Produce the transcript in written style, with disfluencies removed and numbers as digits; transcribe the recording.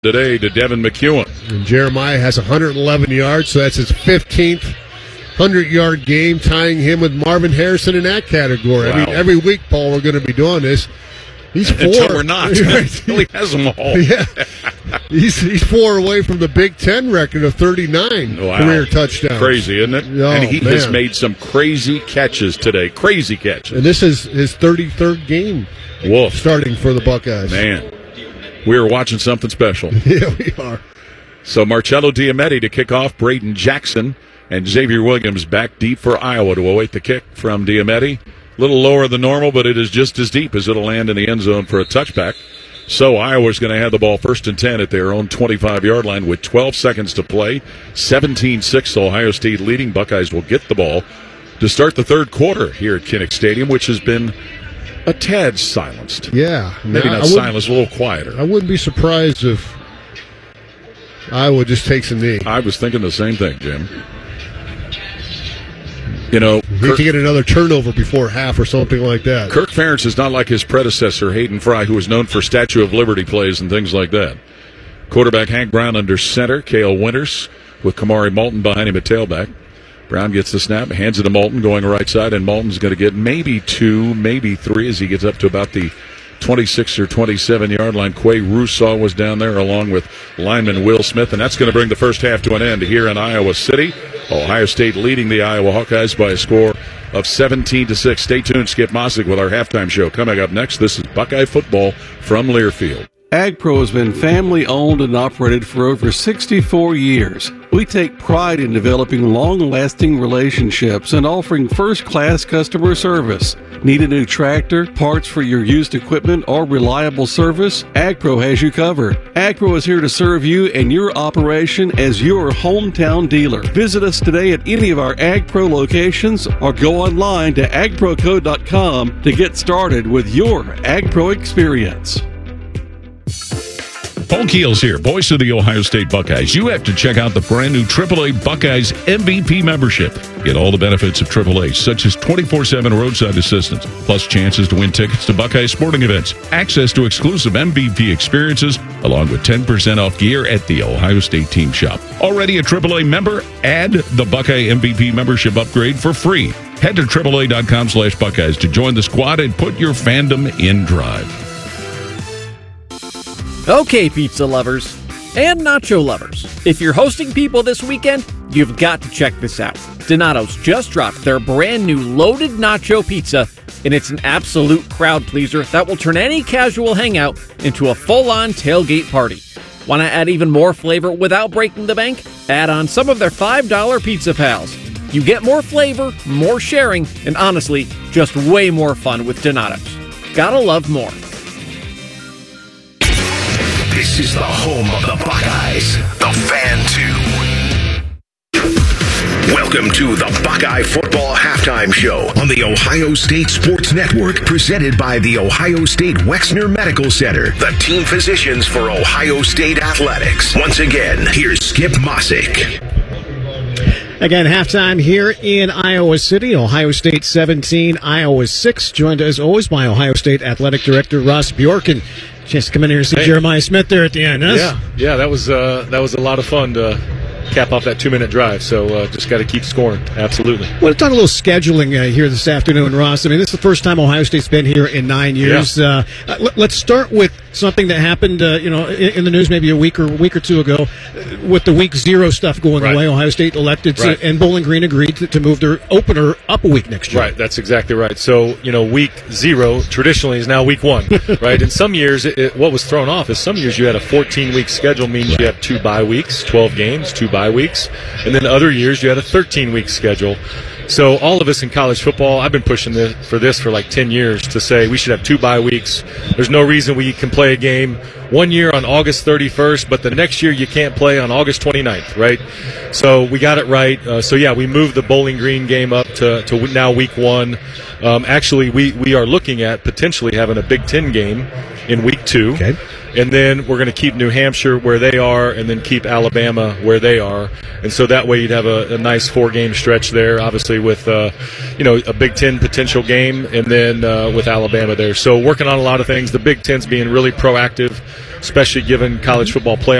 today to Devin McEwen. And Jeremiah has 111 yards, so that's his 15th 100-yard game, tying him with Marvin Harrison in that category. Wow. I mean, every week, Paul, we're going to be doing this. He's four. Until we're not. He has them all. Yeah. He's 4 away from the Big Ten record of 39 career touchdowns. Crazy, isn't it? Oh, and he has man. made some crazy catches today. Crazy catches. And this is his 33rd game starting for the Buckeyes. Man, we're watching something special. Yeah, we are. So Marcello Diametti to kick off, Braden Jackson and Xavier Williams back deep for Iowa to await the kick from Diametti. A little lower than normal, but it is just as deep as it'll land in the end zone for a touchback. So Iowa's going to have the ball 1st and 10 at their own 25-yard line with 12 seconds to play. 17-6, Ohio State leading. Buckeyes will get the ball to start the third quarter here at Kinnick Stadium, which has been a tad silenced. Yeah. Maybe not silenced, a little quieter. I wouldn't be surprised if Iowa just takes a knee. I was thinking the same thing, Jim. You know, he could get another turnover before half or something like that. Kirk Ferentz is not like his predecessor, Hayden Fry, who was known for Statue of Liberty plays and things like that. Quarterback Hank Brown under center, Cale Winters with Kamari Moulton behind him at tailback. Brown gets the snap, hands it to Moulton going right side, and Moulton's going to get maybe 2, maybe 3 as he gets up to about the 26 or 27-yard line. Quay Rousseau was down there along with lineman Will Smith, and that's going to bring the first half to an end here in Iowa City. Ohio State leading the Iowa Hawkeyes by a score of 17-6. Stay tuned. Skip Mossick with our halftime show. Coming up next, this is Buckeye football from Learfield. AgPro has been family-owned and operated for over 64 years. We take pride in developing long-lasting relationships and offering first-class customer service. Need a new tractor, parts for your used equipment, or reliable service? AgPro has you covered. AgPro is here to serve you and your operation as your hometown dealer. Visit us today at any of our AgPro locations or go online to agproco.com to get started with your AgPro experience. Paul Keels here, voice of the Ohio State Buckeyes. You have to check out the brand new AAA Buckeyes MVP membership. Get all the benefits of AAA, such as 24/7 roadside assistance, plus chances to win tickets to Buckeye sporting events, access to exclusive MVP experiences, along with 10% off gear at the Ohio State team shop. Already a AAA member? Add the Buckeye MVP membership upgrade for free. Head to AAA.com/Buckeyes to join the squad and put your fandom in drive. Okay, pizza lovers and nacho lovers, if you're hosting people this weekend, you've got to check this out. Donato's just dropped their brand new loaded nacho pizza, and it's an absolute crowd pleaser that will turn any casual hangout into a full-on tailgate party. Want to add even more flavor without breaking the bank? Add on some of their $5 Pizza Pals. You get more flavor, more sharing, and honestly, just way more fun with Donato's. Gotta love more. This is the home of the Buckeyes, the Fan 2. Welcome to the Buckeye Football Halftime Show on the Ohio State Sports Network, presented by the Ohio State Wexner Medical Center, the team physicians for Ohio State Athletics. Once again, here's Skip Mossick. Again, halftime here in Iowa City. Ohio State 17, Iowa 6. Joined as always by Ohio State Athletic Director Ross Bjorken. Just come in here and see Jeremiah Smith there at the end. Yeah, that was a lot of fun to cap off that 2-minute drive. So just got to keep scoring. Absolutely. I want to talk a little scheduling here this afternoon, Ross. I mean, this is the first time Ohio State's been here in 9 years. Yeah. Let's start with something that happened, in the news maybe a week or two ago, with the week 0 stuff going away. Ohio State elected to, and Bowling Green agreed to move their opener up a week next year. Right, that's exactly right. So, week 0 traditionally is now week 1, right? In some years, what was thrown off is some years you had a 14-week schedule, means you have 2 bye weeks, 12 games, 2 bye weeks, and then other years you had a 13-week schedule. So all of us in college football, I've been pushing for this for like 10 years to say we should have 2 bye weeks. There's no reason we can play a game one year on August 31st, but the next year you can't play on August 29th, right? So we got it right. We moved the Bowling Green game up to now week 1. Actually, we are looking at potentially having a Big Ten game in week 2. Okay. And then we're going to keep New Hampshire where they are and then keep Alabama where they are. And so that way you'd have a nice 4-game stretch there, obviously with, a Big Ten potential game and then with Alabama there. So working on a lot of things. The Big Ten's being really proactive, especially given college football playoff